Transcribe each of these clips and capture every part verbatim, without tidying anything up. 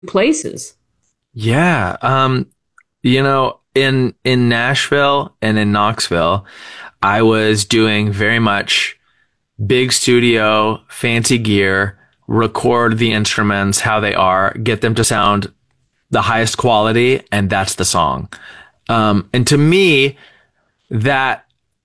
places. Yeah. Um, you know, in, in Nashville and in Knoxville, I was doing very much big studio, fancy gear, record the instruments how they are, get them to sound the highest quality, and that's the song. Um, and to me, that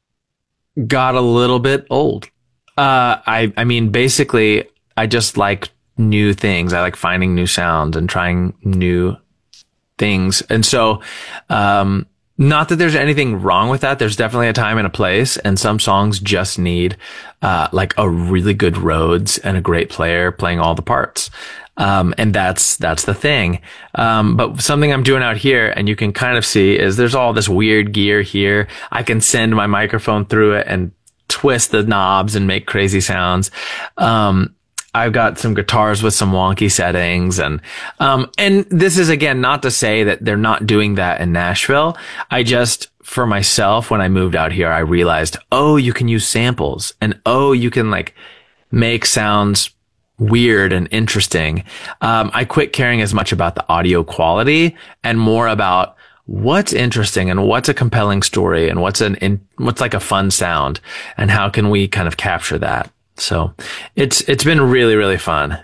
got a little bit old. Uh, I, I mean, basically, I just like new things. I like finding new sounds and trying new things. And so, um, not that there's anything wrong with that. There's definitely a time and a place, and some songs just need, uh, like a really good Rhodes and a great player playing all the parts. Um, and that's, that's the thing. Um, but something I'm doing out here, and you can kind of see, is there's all this weird gear here. I can send my microphone through it and twist the knobs and make crazy sounds. Um, I've got some guitars with some wonky settings, and, um, and this is again, not to say that they're not doing that in Nashville. I just, for myself, when I moved out here, I realized, oh, you can use samples, and oh, you can like make sounds weird and interesting. Um, I quit caring as much about the audio quality and more about what's interesting and what's a compelling story and what's an, in, what's like a fun sound, and how can we kind of capture that. So it's, it's been really, really fun.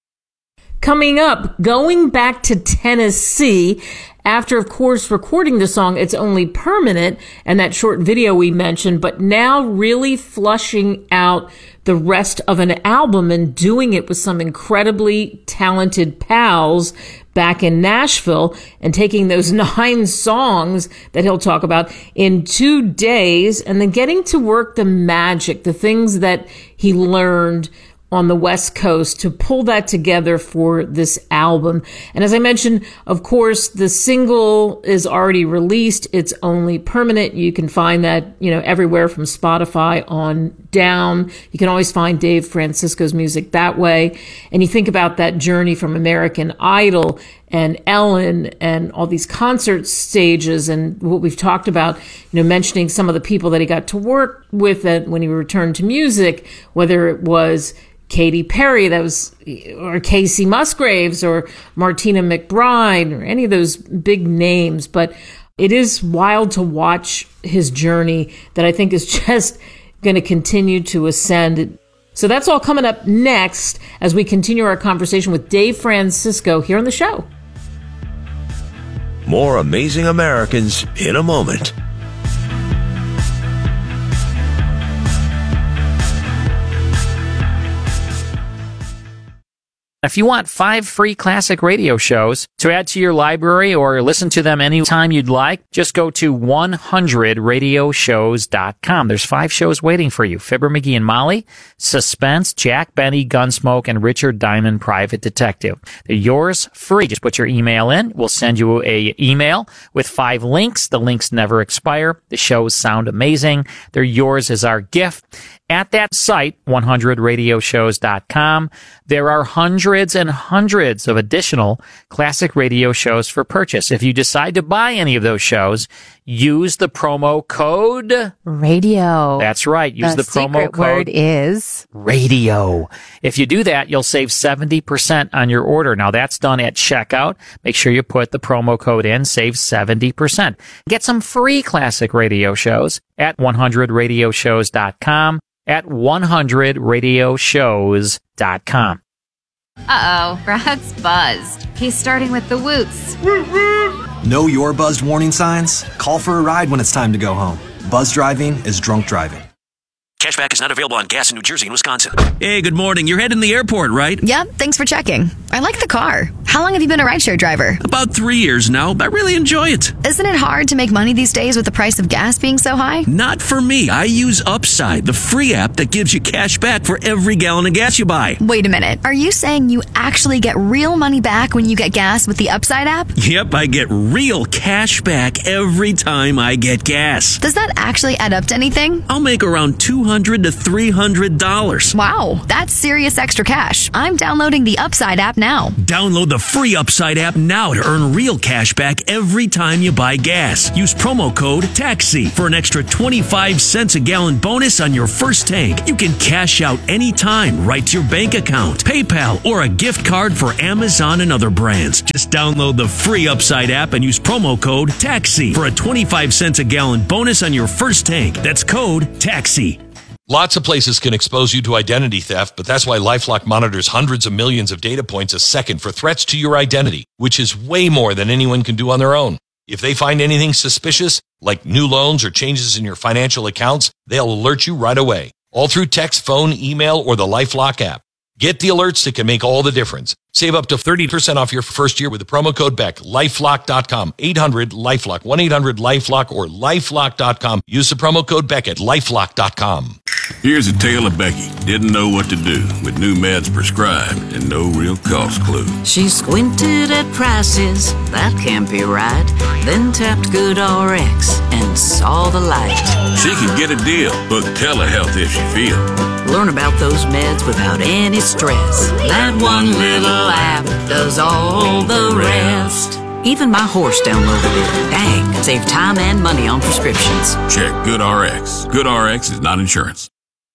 Coming up, going back to Tennessee, after, of course, recording the song It's Only Permanent and that short video we mentioned, but now really flushing out the rest of an album and doing it with some incredibly talented pals back in Nashville, and taking those nine songs that he'll talk about in two days and then getting to work the magic, the things that he learned on the West Coast to pull that together for this album. And as I mentioned, of course, the single is already released. It's Only Permanent. You can find that, you know, everywhere from Spotify on down. You can always find Dave Francisco's music that way. And you think about that journey from American Idol and Ellen and all these concert stages, and what we've talked about, you know, mentioning some of the people that he got to work with when he returned to music, whether it was Katy Perry, that was, or Casey Musgraves, or Martina McBride, or any of those big names. But it is wild to watch his journey that I think is just going to continue to ascend. So that's all coming up next as we continue our conversation with Dave Francisco here on the show. More Amazing Americans in a moment. If you want five free classic radio shows to add to your library or listen to them anytime you'd like, just go to one hundred radio shows dot com. There's five shows waiting for you. Fibber, McGee and Molly, Suspense, Jack Benny, Gunsmoke, and Richard Diamond, Private Detective. They're yours free. Just put your email in. We'll send you a email with five links. The links never expire. The shows sound amazing. They're yours as our gift. At that site, one hundred radio shows dot com, there are hundreds and hundreds of additional classic radio shows for purchase. If you decide to buy any of those shows, use the promo code radio. That's right. Use the, the promo secret code word is radio. If you do that, you'll save seventy percent on your order. Now that's done at checkout. Make sure you put the promo code in, save seventy percent. Get some free classic radio shows at one hundred radio shows dot com. At one hundred radio shows dot com. Uh-oh, Brad's buzzed. He's starting with the woots. Know your buzzed warning signs? Call for a ride when it's time to go home. Buzz driving is drunk driving. Cashback is not available on gas in New Jersey and Wisconsin. Hey, good morning. You're heading to the airport, right? Yep, thanks for checking. I like the car. How long have you been a rideshare driver? About three years now. I really enjoy it. Isn't it hard to make money these days with the price of gas being so high? Not for me. I use Upside, the free app that gives you cash back for every gallon of gas you buy. Wait a minute. Are you saying you actually get real money back when you get gas with the Upside app? Yep, I get real cash back every time I get gas. Does that actually add up to anything? I'll make around two hundred to three hundred dollars. Wow, that's serious extra cash. I'm downloading the Upside app now. Download the free Upside app now to earn real cash back every time you buy gas. Use promo code TAXI for an extra twenty-five cents a gallon bonus on your first tank. You can cash out anytime right to your bank account, PayPal, or a gift card for Amazon and other brands. Just download the free Upside app and use promo code TAXI for a twenty-five cents a gallon bonus on your first tank. That's code TAXI. Lots of places can expose you to identity theft, but that's why LifeLock monitors hundreds of millions of data points a second for threats to your identity, which is way more than anyone can do on their own. If they find anything suspicious, like new loans or changes in your financial accounts, they'll alert you right away, all through text, phone, email, or the LifeLock app. Get the alerts that can make all the difference. Save up to thirty percent off your first year with the promo code Beck. LifeLock dot com. eight hundred LifeLock. one eight hundred LifeLock or LifeLock dot com. Use the promo code Beck at LifeLock dot com. Here's a tale of Becky. Didn't know what to do with new meds prescribed and no real cost clue. She squinted at prices, that can't be right. Then tapped GoodRx and saw the light. She could get a deal. Book telehealth if she feel. Learn about those meds without any stress. That one little app does all the rest. Even my horse downloaded it. Dang, save time and money on prescriptions. Check GoodRx. GoodRx is not insurance.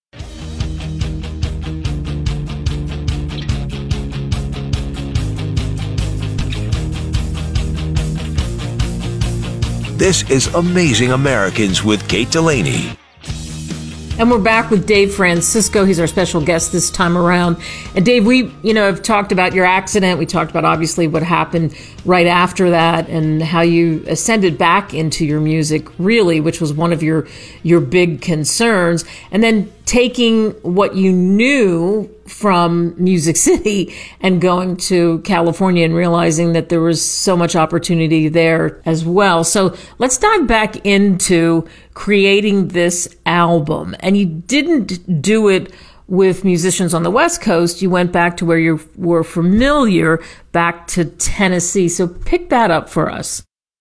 This is Amazing Americans with Kate Delaney. And we're back with Dave Francisco. He's our special guest this time around. And Dave, we, you know, have talked about your accident. We talked about obviously what happened right after that and how you ascended back into your music, really, which was one of your your big concerns. And then taking what you knew from Music City and going to California and realizing that there was so much opportunity there as well. So let's dive back into creating this album. And you didn't do it with musicians on the West Coast. You went back to where you were familiar, back to Tennessee. So pick that up for us.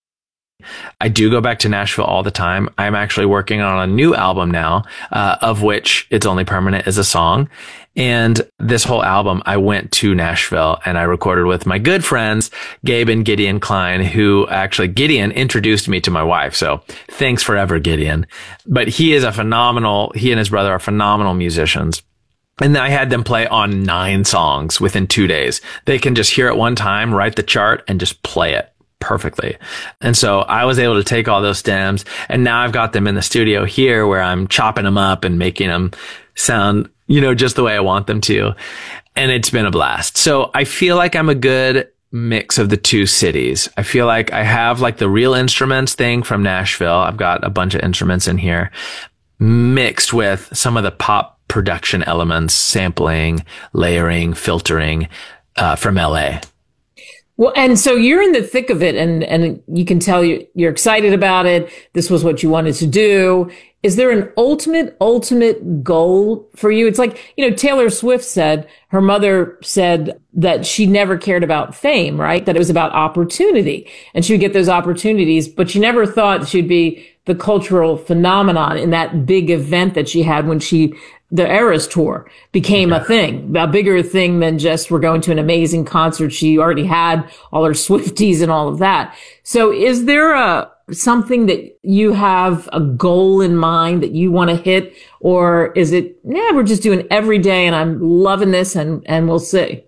I do go back to Nashville all the time. I'm actually working on a new album now, uh, of which It's Only Permanent is a song. And this whole album, I went to Nashville and I recorded with my good friends, Gabe and Gideon Klein, who actually Gideon introduced me to my wife. So thanks forever, Gideon. But he is a phenomenal, he and his brother are phenomenal musicians. And I had them play on nine songs within two days. They can just hear it one time, write the chart, and just play it perfectly. And so I was able to take all those stems, and now I've got them in the studio here where I'm chopping them up and making them sound, you know, just the way I want them to. And it's been a blast. So I feel like I'm a good mix of the two cities. I feel like I have like the real instruments thing from Nashville. I've got a bunch of instruments in here mixed with some of the pop production elements, sampling, layering, filtering, uh, from L A. Well, and so you're in the thick of it, and, and you can tell you, you're excited about it. This was what you wanted to do. Is there an ultimate, ultimate goal for you? It's like, you know, Taylor Swift said, her mother said that she never cared about fame, right? That it was about opportunity, and she would get those opportunities, but she never thought she'd be the cultural phenomenon in that big event that she had when she, the Eras tour became a thing, a bigger thing than just we're going to an amazing concert. She already had all her Swifties and all of that. So is there a, something that you have a goal in mind that you want to hit? Or is it, yeah, we're just doing every day and I'm loving this and, and we'll see?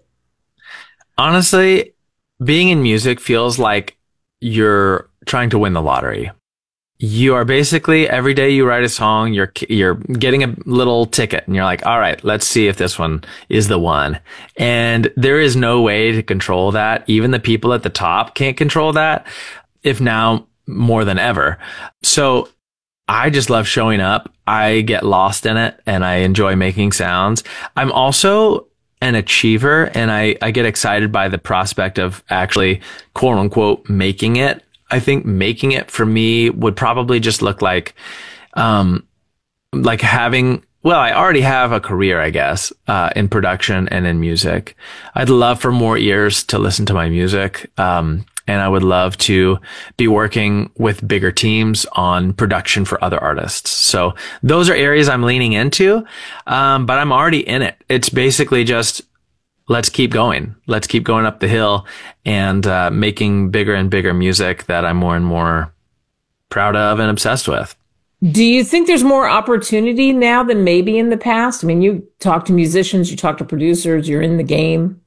Honestly, being in music feels like you're trying to win the lottery. You are basically, every day you write a song, you're, you're getting a little ticket and you're like, all right, let's see if this one is the one. And there is no way to control that. Even the people at the top can't control that, if now more than ever. So I just love showing up. I get lost in it and I enjoy making sounds. I'm also an achiever and I, I get excited by the prospect of actually quote unquote making it. I think making it for me would probably just look like, um, like having, well, I already have a career, I guess, uh, in production and in music. I'd love for more ears to listen to my music. Um, and I would love to be working with bigger teams on production for other artists. So those are areas I'm leaning into. Um, but I'm already in it. It's basically just let's keep going. Let's keep going up the hill and uh, making bigger and bigger music that I'm more and more proud of and obsessed with. Do you think there's more opportunity now than maybe in the past? I mean, you talk to musicians, you talk to producers, you're in the game.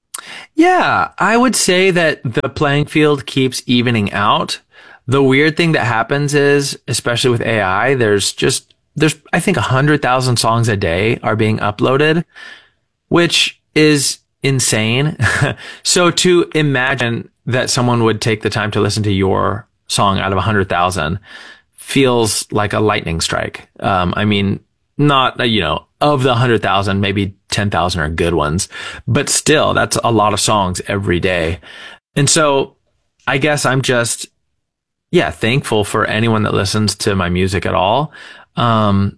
Yeah, I would say that the playing field keeps evening out. The weird thing that happens is, especially with A I, there's just, there's, I think one hundred thousand songs a day are being uploaded, which is insane. So to imagine that someone would take the time to listen to your song out of one hundred thousand feels like a lightning strike. Um, I mean, not, you know, of the one hundred thousand, maybe ten thousand are good ones, but still, that's a lot of songs every day. And so I guess I'm just, yeah, thankful for anyone that listens to my music at all. Um,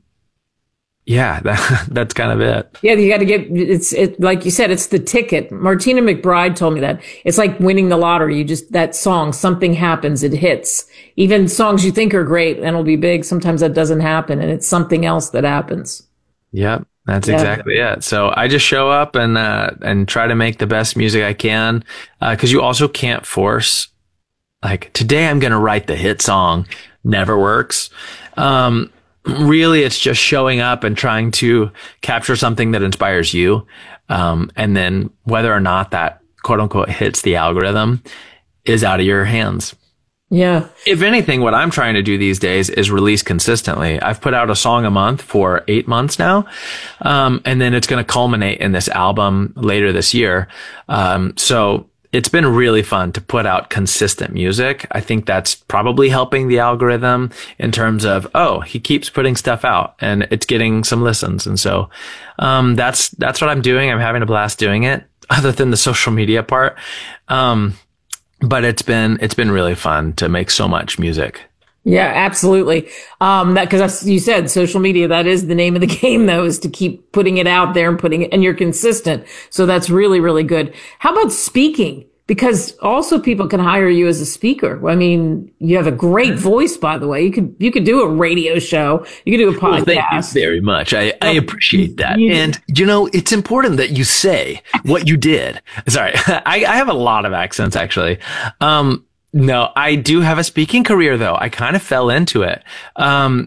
yeah, that, that's kind of it. Yeah, you got to get, it's, it, like you said, it's the ticket. Martina McBride told me that. It's like winning the lottery. You just, that song, something happens, it hits. Even songs you think are great and will be big, sometimes that doesn't happen, and it's something else that happens. Yep, that's Yeah. exactly it. So I just show up and, uh, and try to make the best music I can. Uh, cause you also can't force, like, today I'm going to write the hit song. Never works. Um, really, it's just showing up and trying to capture something that inspires you. Um, and then whether or not that quote unquote hits the algorithm is out of your hands. Yeah. If anything, what I'm trying to do these days is release consistently. I've put out a song a month for eight months now. Um, and then it's going to culminate in this album later this year. Um, so it's been really fun to put out consistent music. I think that's probably helping the algorithm in terms of, oh, he keeps putting stuff out and it's getting some listens. And so, um, that's, that's what I'm doing. I'm having a blast doing it, other than the social media part. Um, but it's been, it's been really fun to make so much music. Yeah, absolutely. Um, that, cause as you said, social media, that is the name of the game though, is to keep putting it out there and putting it, and you're consistent. So that's really, really good. How about speaking? Because also people can hire you as a speaker. I mean, you have a great voice, by the way. You could, you could do a radio show. You could do a podcast. Well, thank you very much. I, I appreciate that. And, you know, it's important that you say what you did. Sorry. I, I have a lot of accents, actually. Um, no, I do have a speaking career, though. I kind of fell into it. Um,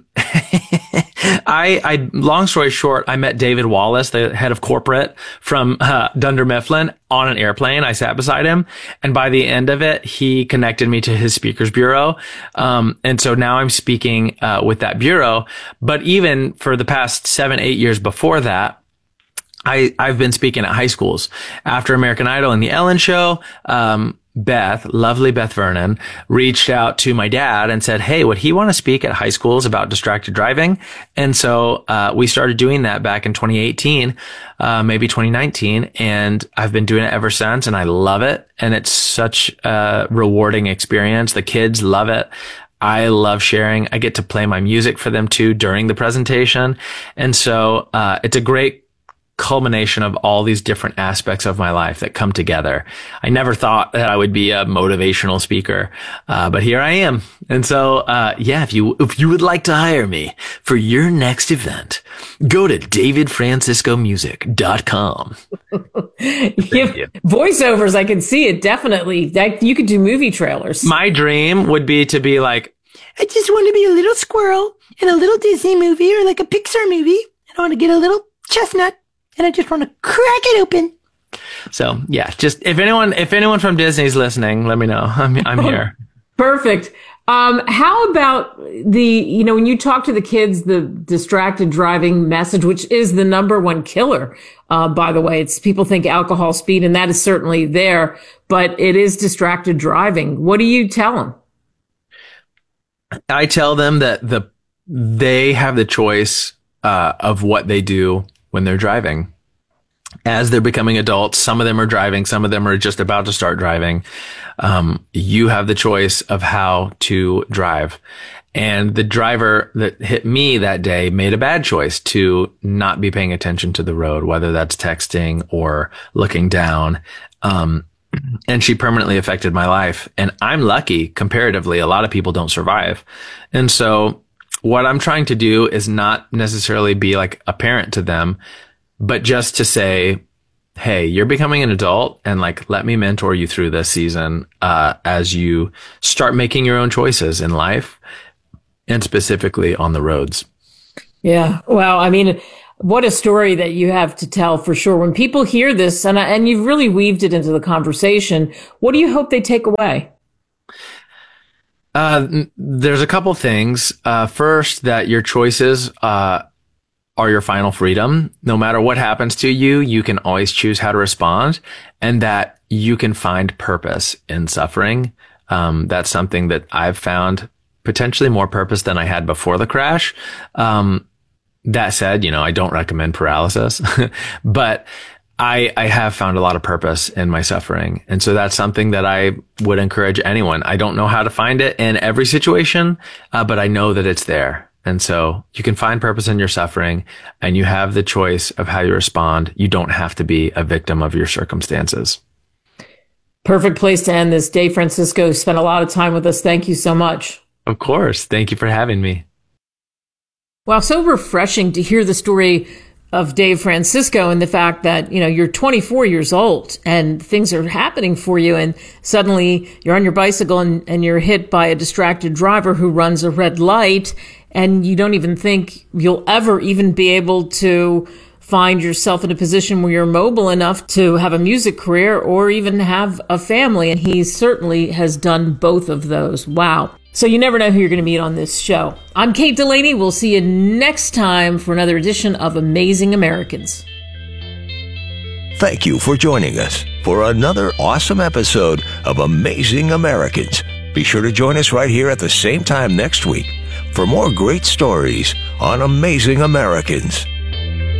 I, I, long story short, I met David Wallace, the head of corporate from uh, Dunder Mifflin, on an airplane. I sat beside him, and by the end of it, he connected me to his speakers bureau. Um, and so now I'm speaking uh, with that bureau. But even for the past seven, eight years before that, I, I've been speaking at high schools. After American Idol and the Ellen Show, um, Beth, lovely Beth Vernon, reached out to my dad and said, hey, would he want to speak at high schools about distracted driving? And so, uh, we started doing that back in twenty eighteen, uh, maybe twenty nineteen. And I've been doing it ever since. And I love it. And it's such a rewarding experience. The kids love it. I love sharing. I get to play my music for them too during the presentation. And so, uh, it's a great culmination of all these different aspects of my life that come together. I never thought that I would be a motivational speaker, uh, but here I am. And so, uh, yeah, if you, if you would like to hire me for your next event, go to david francisco music dot com. Voiceovers, I can see it definitely. That you could do movie trailers. My dream would be to be like, I just want to be a little squirrel in a little Disney movie or like a Pixar movie. I want to get a little chestnut. And I just want to crack it open. So yeah, just if anyone, if anyone from Disney's listening, let me know. I'm, I'm here. Perfect. Um, how about the, you know, when you talk to the kids, the distracted driving message, which is the number one killer, uh, by the way, it's people think alcohol, speed, and that is certainly there, but it is distracted driving. What do you tell them? I tell them that the, they have the choice, uh, of what they do when they're driving. As they're becoming adults, some of them are driving, some of them are just about to start driving. Um, you have the choice of how to drive. And the driver that hit me that day made a bad choice to not be paying attention to the road, whether that's texting or looking down. Um, and she permanently affected my life. And I'm lucky, comparatively, a lot of people don't survive. And so what I'm trying to do is not necessarily be like a parent to them, but just to say, hey, you're becoming an adult and like, let me mentor you through this season, uh, as you start making your own choices in life and specifically on the roads. Yeah. Well, I mean, what a story that you have to tell for sure. When people hear this, and, and you've really weaved it into the conversation, what do you hope they take away? Uh, there's a couple things. Uh, first, that your choices, uh, are your final freedom. No matter what happens to you, you can always choose how to respond, and that you can find purpose in suffering. Um, that's something that I've found potentially more purpose than I had before the crash. Um, that said, you know, I don't recommend paralysis, but I, I have found a lot of purpose in my suffering. And so that's something that I would encourage anyone. I don't know how to find it in every situation, uh, but I know that it's there. And so you can find purpose in your suffering, and you have the choice of how you respond. You don't have to be a victim of your circumstances. Perfect place to end this. Dave Francisco spent a lot of time with us. Thank you so much. Of course. Thank you for having me. Wow, so refreshing to hear the story of Dave Francisco and the fact that, you know, you're twenty-four years old and things are happening for you, and suddenly you're on your bicycle and, and you're hit by a distracted driver who runs a red light, and you don't even think you'll ever even be able to find yourself in a position where you're mobile enough to have a music career or even have a family. And he certainly has done both of those. Wow. So you never know who you're going to meet on this show. I'm Kate Delaney. We'll see you next time for another edition of Amazing Americans. Thank you for joining us for another awesome episode of Amazing Americans. Be sure to join us right here at the same time next week for more great stories on Amazing Americans.